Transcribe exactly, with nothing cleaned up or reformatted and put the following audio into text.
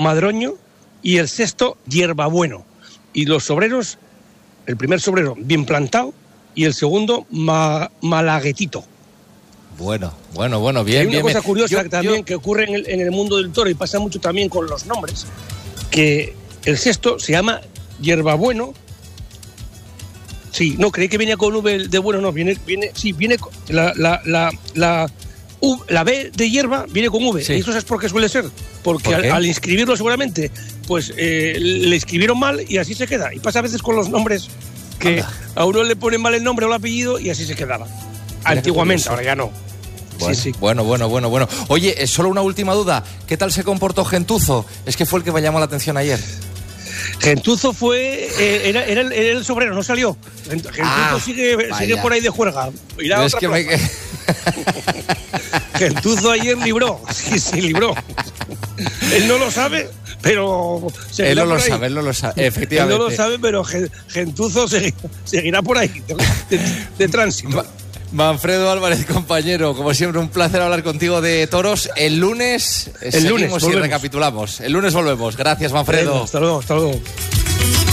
Madroño y el sexto Hierbabueno. Y los sobreros, el primer sobrero bien plantado y el segundo ma, Malaguetito. Bueno, bueno, bueno, bien, Hay una bien. cosa bien. curiosa yo, también yo... que ocurre en el, en el mundo del toro y pasa mucho también con los nombres, que el sexto se llama Hierbabueno. Sí, no, creí que venía con V de bueno, no, viene, viene, sí, viene con la, la, la, la, U, la B de hierba viene con V. Sí. ¿Y eso sabes por qué suele ser? Porque ¿Por al, al inscribirlo seguramente, pues eh, le escribieron mal y así se queda. Y pasa a veces con los nombres que Anda. a uno le ponen mal el nombre o el apellido y así se quedaba. Mira antiguamente, ahora ya no. Bueno, sí, sí. bueno, bueno, bueno, bueno. Oye, solo una última duda. ¿Qué tal se comportó Gentuzo? Es que fue el que me llamó la atención ayer. Gentuzo fue... Eh, era, era, el, era el sobrero, no salió. Gentuzo ah, sigue, sigue por ahí de juerga. Irá a otra es que me... Gentuzo ayer libró. Sí, sí, libró. Él no lo sabe, pero... Él no lo sabe, él no lo sabe, efectivamente. Él no lo sabe, pero Gentuzo seguirá, seguirá por ahí, de, de, de tránsito. Manfredo Álvarez, compañero, como siempre un placer hablar contigo de toros. El lunes el seguimos lunes y recapitulamos. El lunes volvemos. Gracias, Manfredo. Hasta luego, hasta luego.